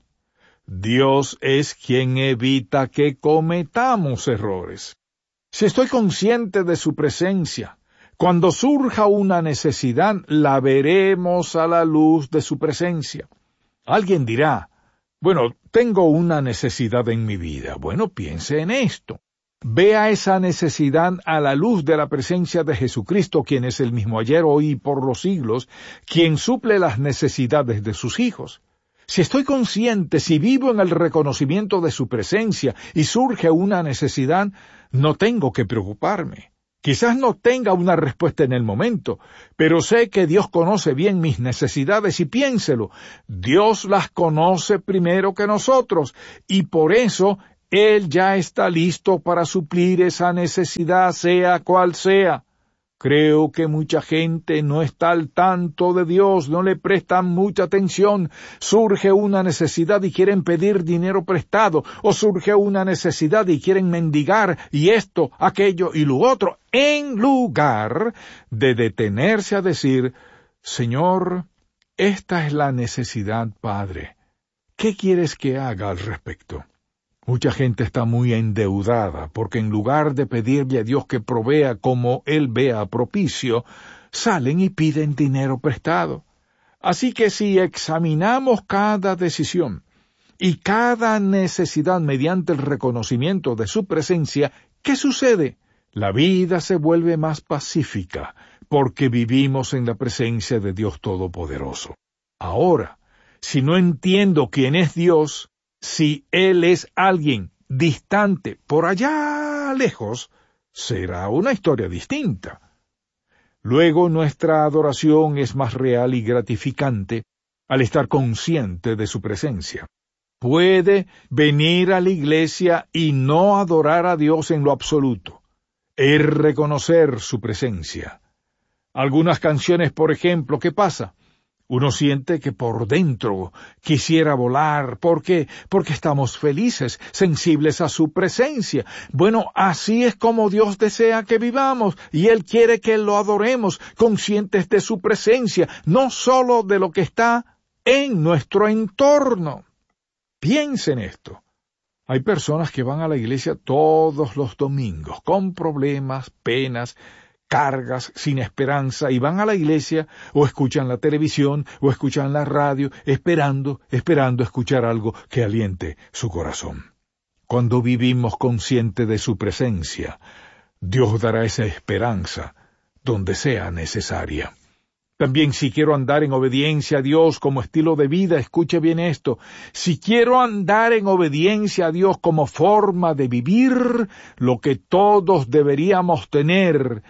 Dios es quien evita que cometamos errores. Si estoy consciente de su presencia, cuando surja una necesidad, la veremos a la luz de su presencia. Alguien dirá, bueno, tengo una necesidad en mi vida. Bueno, piense en esto. Vea esa necesidad a la luz de la presencia de Jesucristo, quien es el mismo ayer, hoy y por los siglos, quien suple las necesidades de sus hijos. Si estoy consciente, si vivo en el reconocimiento de su presencia y surge una necesidad, no tengo que preocuparme. Quizás no tenga una respuesta en el momento, pero sé que Dios conoce bien mis necesidades y piénselo, Dios las conoce primero que nosotros y por eso Él ya está listo para suplir esa necesidad, sea cual sea. Creo que mucha gente no está al tanto de Dios, no le prestan mucha atención. Surge una necesidad y quieren pedir dinero prestado, o surge una necesidad y quieren mendigar, y esto, aquello y lo otro, en lugar de detenerse a decir, Señor, esta es la necesidad, Padre. ¿Qué quieres que haga al respecto? Mucha gente está muy endeudada porque en lugar de pedirle a Dios que provea como Él vea propicio, salen y piden dinero prestado. Así que si examinamos cada decisión y cada necesidad mediante el reconocimiento de su presencia, ¿qué sucede? La vida se vuelve más pacífica porque vivimos en la presencia de Dios Todopoderoso. Ahora, si no entiendo quién es Dios, si Él es alguien distante, por allá lejos, será una historia distinta. Luego nuestra adoración es más real y gratificante al estar consciente de su presencia. Puede venir a la iglesia y no adorar a Dios en lo absoluto. Es reconocer su presencia. Algunas canciones, por ejemplo, ¿qué pasa? Uno siente que por dentro quisiera volar. ¿Por qué? Porque estamos felices, sensibles a su presencia. Bueno, así es como Dios desea que vivamos, y Él quiere que lo adoremos, conscientes de su presencia, no solo de lo que está en nuestro entorno. Piensen esto. Hay personas que van a la iglesia todos los domingos, con problemas, penas, cargas, sin esperanza, y van a la iglesia, o escuchan la televisión, o escuchan la radio, esperando, esperando escuchar algo que aliente su corazón. Cuando vivimos conscientes de su presencia, Dios dará esa esperanza donde sea necesaria. También si quiero andar en obediencia a Dios como estilo de vida, escuche bien esto, si quiero andar en obediencia a Dios como forma de vivir, lo que todos deberíamos tener,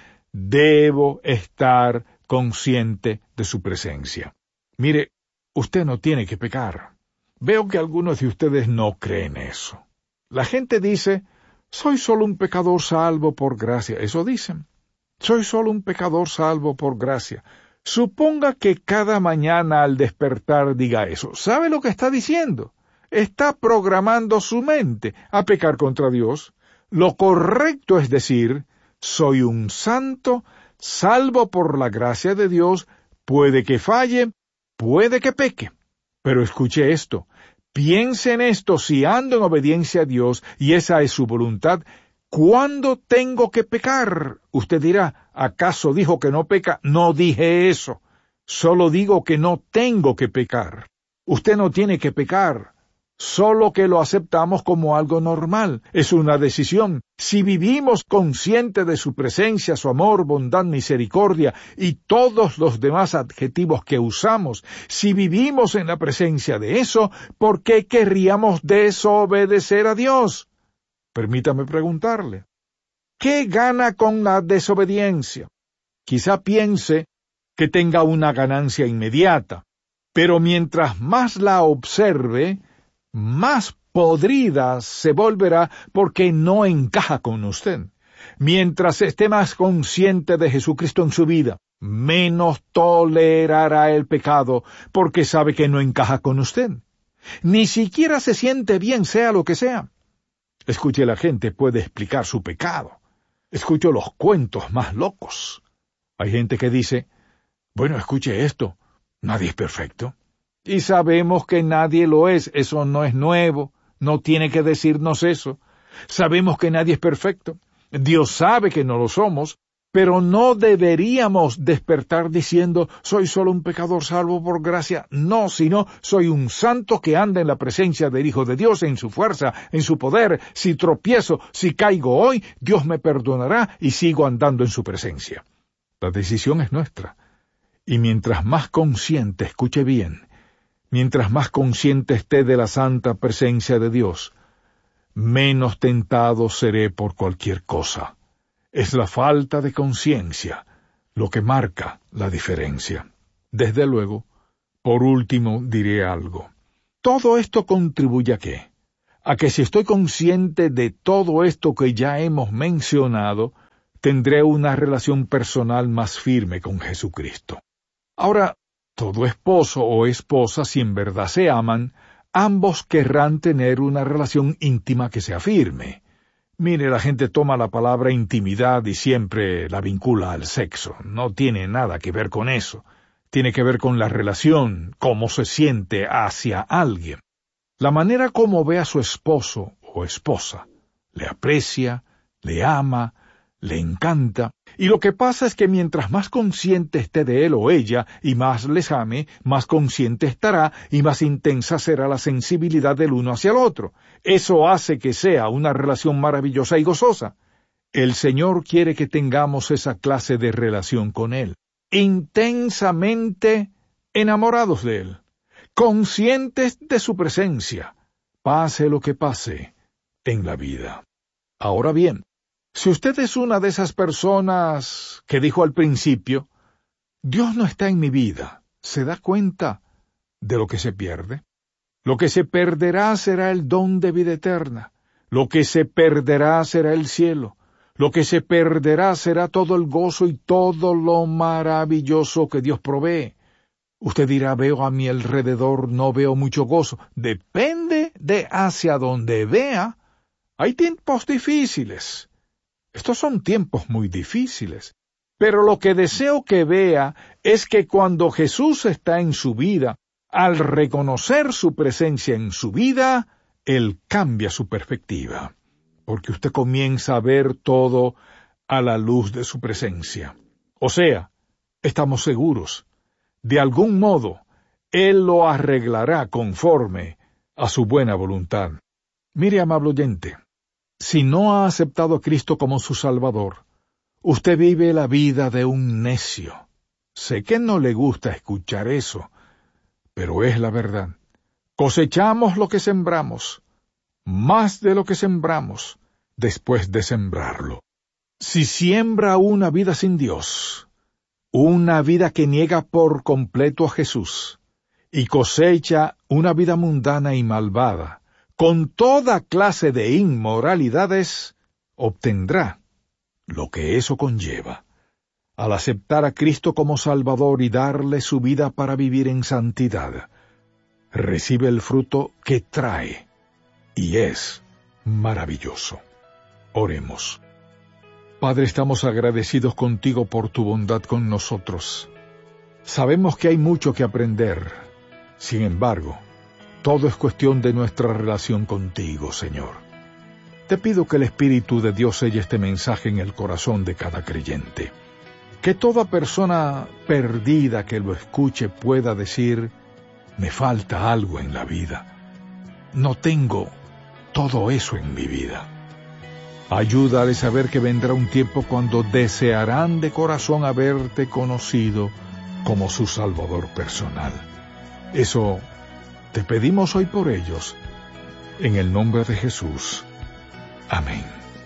debo estar consciente de su presencia. Mire, usted no tiene que pecar. Veo que algunos de ustedes no creen eso. La gente dice, soy solo un pecador salvo por gracia. Eso dicen. Soy solo un pecador salvo por gracia. Suponga que cada mañana al despertar diga eso. ¿Sabe lo que está diciendo? Está programando su mente a pecar contra Dios. Lo correcto es decir, soy un santo, salvo por la gracia de Dios, puede que falle, puede que peque. Pero escuche esto, piense en esto si ando en obediencia a Dios y esa es su voluntad. ¿Cuándo tengo que pecar? Usted dirá, ¿acaso dijo que no peca? No dije eso. Solo digo que no tengo que pecar. Usted no tiene que pecar. Solo que lo aceptamos como algo normal. Es una decisión. Si vivimos conscientes de su presencia, su amor, bondad, misericordia y todos los demás adjetivos que usamos, si vivimos en la presencia de eso, ¿por qué querríamos desobedecer a Dios? Permítame preguntarle, ¿qué gana con la desobediencia? Quizá piense que tenga una ganancia inmediata, pero mientras más la observe, más podrida se volverá porque no encaja con usted. Mientras esté más consciente de Jesucristo en su vida, menos tolerará el pecado porque sabe que no encaja con usted. Ni siquiera se siente bien, sea lo que sea. Escuche, la gente puede explicar su pecado. Escucho los cuentos más locos. Hay gente que dice, bueno, escuche esto, nadie es perfecto. Y sabemos que nadie lo es, eso no es nuevo, no tiene que decirnos eso. Sabemos que nadie es perfecto, Dios sabe que no lo somos, pero no deberíamos despertar diciendo, soy solo un pecador salvo por gracia. No, sino soy un santo que anda en la presencia del Hijo de Dios, en su fuerza, en su poder. Si tropiezo, si caigo hoy, Dios me perdonará y sigo andando en su presencia. La decisión es nuestra. Y mientras más consciente, escuche bien, mientras más consciente esté de la santa presencia de Dios, menos tentado seré por cualquier cosa. Es la falta de conciencia lo que marca la diferencia. Desde luego, por último diré algo. Todo esto contribuye a qué? A que si estoy consciente de todo esto que ya hemos mencionado, tendré una relación personal más firme con Jesucristo. Ahora, todo esposo o esposa, si en verdad se aman, ambos querrán tener una relación íntima que sea firme. Mire, la gente toma la palabra intimidad y siempre la vincula al sexo. No tiene nada que ver con eso. Tiene que ver con la relación, cómo se siente hacia alguien. La manera como ve a su esposo o esposa. Le aprecia, le ama, le encanta. Y lo que pasa es que mientras más consciente esté de él o ella y más les ame, más consciente estará y más intensa será la sensibilidad del uno hacia el otro. Eso hace que sea una relación maravillosa y gozosa. El Señor quiere que tengamos esa clase de relación con Él. Intensamente enamorados de Él. Conscientes de su presencia. Pase lo que pase en la vida. Ahora bien, si usted es una de esas personas que dijo al principio, Dios no está en mi vida, ¿se da cuenta de lo que se pierde? Lo que se perderá será el don de vida eterna. Lo que se perderá será el cielo. Lo que se perderá será todo el gozo y todo lo maravilloso que Dios provee. Usted dirá, veo a mi alrededor, no veo mucho gozo. Depende de hacia donde vea. Hay tiempos difíciles. Estos son tiempos muy difíciles. Pero lo que deseo que vea es que cuando Jesús está en su vida, al reconocer su presencia en su vida, Él cambia su perspectiva, porque usted comienza a ver todo a la luz de su presencia. O sea, estamos seguros, de algún modo, Él lo arreglará conforme a su buena voluntad. Mire, amable oyente, si no ha aceptado a Cristo como su Salvador, usted vive la vida de un necio. Sé que no le gusta escuchar eso, pero es la verdad. Cosechamos lo que sembramos, más de lo que sembramos, después de sembrarlo. Si siembra una vida sin Dios, una vida que niega por completo a Jesús, y cosecha una vida mundana y malvada, con toda clase de inmoralidades, obtendrá lo que eso conlleva. Al aceptar a Cristo como Salvador y darle su vida para vivir en santidad, recibe el fruto que trae, y es maravilloso. Oremos. Padre, estamos agradecidos contigo por tu bondad con nosotros. Sabemos que hay mucho que aprender. Sin embargo, todo es cuestión de nuestra relación contigo, Señor. Te pido que el Espíritu de Dios selle este mensaje en el corazón de cada creyente. Que toda persona perdida que lo escuche pueda decir, me falta algo en la vida. No tengo todo eso en mi vida. Ayúdale a saber que vendrá un tiempo cuando desearán de corazón haberte conocido como su Salvador personal. Eso te pedimos hoy por ellos, en el nombre de Jesús. Amén.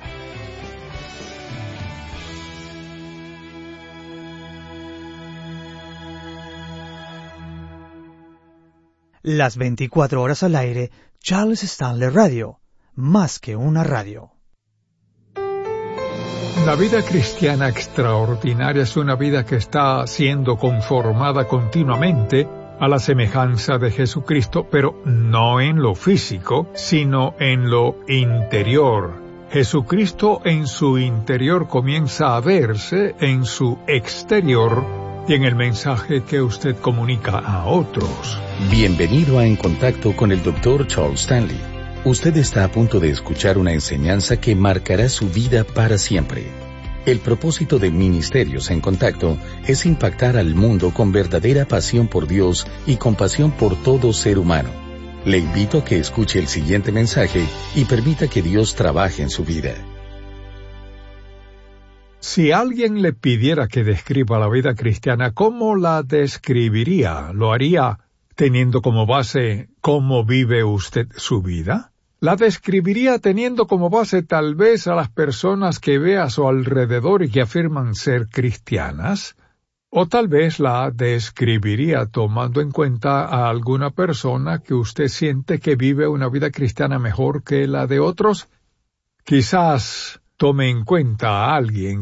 Las veinticuatro horas al aire, Charles Stanley Radio, más que una radio. La vida cristiana extraordinaria es una vida que está siendo conformada continuamente a la semejanza de Jesucristo, pero no en lo físico, sino en lo interior. Jesucristo en su interior comienza a verse en su exterior y en el mensaje que usted comunica a otros. Bienvenido a En Contacto con el doctor Charles Stanley. Usted está a punto de escuchar una enseñanza que marcará su vida para siempre. El propósito de Ministerios en Contacto es impactar al mundo con verdadera pasión por Dios y compasión por todo ser humano. Le invito a que escuche el siguiente mensaje y permita que Dios trabaje en su vida. Si alguien le pidiera que describa la vida cristiana, ¿cómo la describiría? ¿Lo haría teniendo como base cómo vive usted su vida? ¿La describiría teniendo como base tal vez a las personas que ve a su alrededor y que afirman ser cristianas? ¿O tal vez la describiría tomando en cuenta a alguna persona que usted siente que vive una vida cristiana mejor que la de otros? Quizás tome en cuenta a alguien